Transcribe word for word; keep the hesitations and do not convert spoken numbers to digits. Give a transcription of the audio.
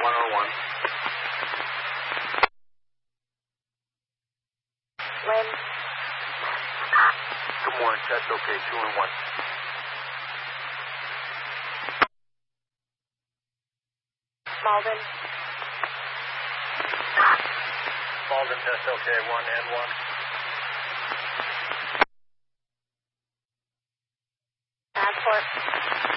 one oh one. Lynn. Good morning, test okay, two and one. Malden. Malden, test okay, one and one. Passport.